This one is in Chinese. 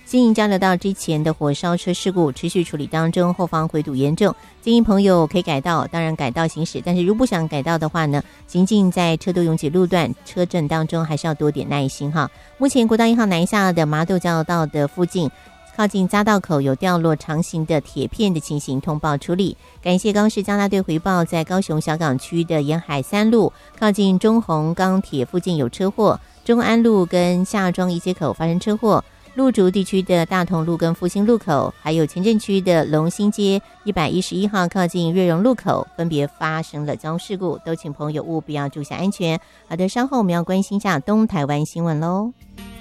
新营交流道之前的火烧车事故持续处理当中，后方回堵严重，建议朋友可以改道，当然改道行驶，但是如不想改道的话呢，行进在车多拥挤路段车阵当中还是要多点耐心哈。目前国道1号南下的麻豆交流道的附近，靠近匝道口有掉落长形的铁片的情形，通报处理。感谢高雄市交大队回报，在高雄小港区的沿海3路靠近中宏钢铁附近有车祸，中安路跟下庄一街口发生车祸。路竹地区的大同路跟复兴路口，还有前镇区的龙兴街111号靠近瑞荣路口，分别发生了交通事故，都请朋友务必要注意下安全。好的，稍后我们要关心一下东台湾新闻喽。